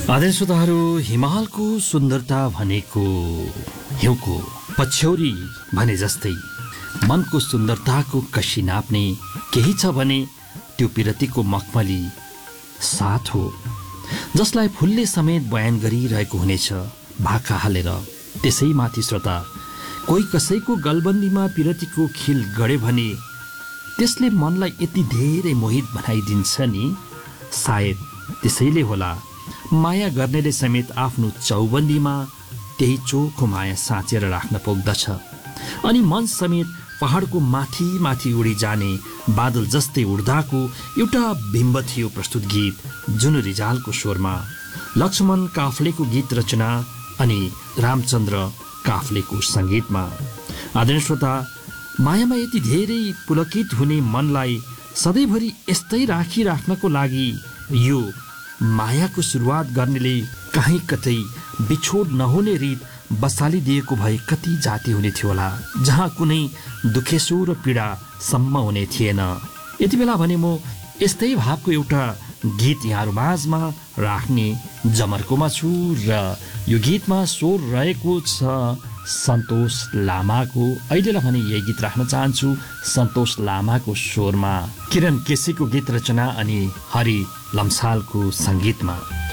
आदरणीय श्रोताहरू, हिमालको सुन्दरता भनेको हिउँको पछ्यौरी भने जस्तै मनको सुन्दरताको कसी नाप्ने केही छ भने त्यो पिरतीको मखमली साथ हो, जसलाई फुलले समेत बयान गरिरहेको हुनेछ भाका हालेर। त्यसैमाथि श्रोता, कोही कसैको गलबन्दीमा पिरतीको खिल गढे भने त्यसले मनलाई यति धेरै मोहित बनाइदिन्छ नि। सायद त्यसैले होला माया गर्नेले समेत आफ्नो चौबन्दीमा त्यही चोखो माया साँचेर राख्न पुग्दछ। अनि मन समेत पहाडको माथि माथि उडी जाने बादल जस्तै उड्दाको एउटा बिम्ब थियो प्रस्तुत गीत जुन रिजालको स्वरमा, लक्ष्मण काफ्लेको गीत रचना अनि रामचन्द्र काफ्लेको सङ्गीतमा। आदरणीय श्रोता, मायामा यति धेरै पुलकित हुने मनलाई सधैँभरि यस्तै राखिराख्नको लागि यो मायाको सुरुवात गर्नेले कहीँ कतै बिछोड नहुने रीत बसालिदिएको भए कति जाति हुने थियो होला, जहाँ कुनै दुखेसो र पीडासम्म हुने थिएन। यति बेला भने म यस्तै भावको एउटा गीत यहाँहरू माझमा राख्ने जमर्कोमा छु र यो गीतमा स्वर रहेको छ सन्तोष लामाको। अहिलेलाई भने यही गीत राख्न चाहन्छु सन्तोष लामाको स्वरमा, किरण केसीको गीत रचना अनि हरि लम्सालको सङ्गीतमा।